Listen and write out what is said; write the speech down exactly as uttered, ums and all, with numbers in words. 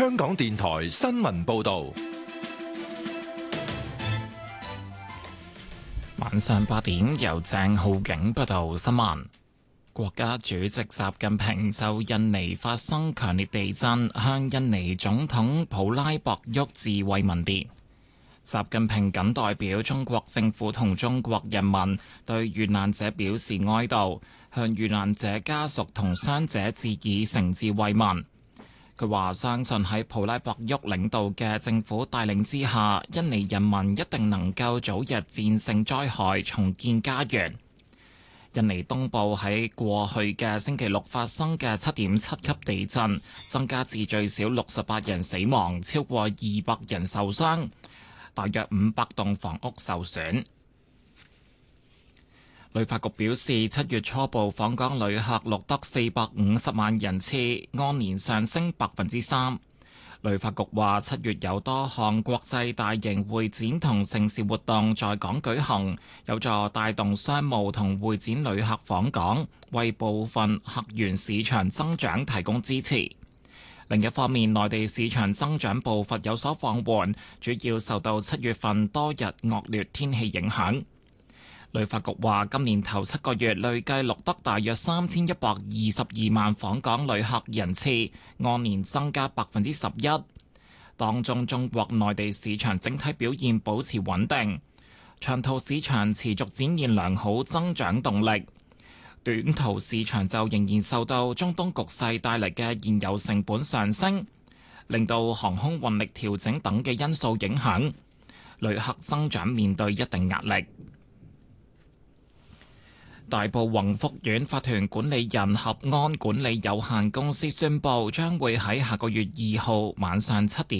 香港電台新聞報道。 晚上八點，由鄭浩景報道新聞。國家主席習近平就印尼發生強烈地震，向印尼總統普拉博沃致慰問電。習近平謹代表中國政府同中國人民對遇難者表示哀悼，向遇難者家屬同傷者致以誠摯慰問。佢話相信喺普拉博沃領導嘅政府帶領之下，印尼人民一定能夠早日戰勝災害，重建家園。印尼東部喺過去嘅星期六發生嘅七點七級地震，增加至最少六十八人死亡，超過二百人受傷，大約五百棟房屋受損。旅發局表示，七月初步訪港旅客錄得四百五十萬人次，按年上升百分之三。旅發局話，七月有多項國際大型會展同盛事活動在港舉行，有助帶動商務同會展旅客訪港，為部分客源市場增長提供支持。另一方面，內地市場增長步伐有所放緩，主要受到七月份多日惡劣天氣影響。旅發局話，今年頭七個月累計錄得大約三千一百二十二萬訪港旅客人次，按年增加百分之十一。當中中國內地市場整體表現保持穩定，長途市場持續展現良好增長動力，短途市場就仍然受到中東局勢帶嚟嘅現有成本上升，令到航空運力調整等嘅因素影響，旅客增長面對一定壓力。大埔宏福苑法團管理人合安管理有限公司宣布，將會喺下個月二號晚上七點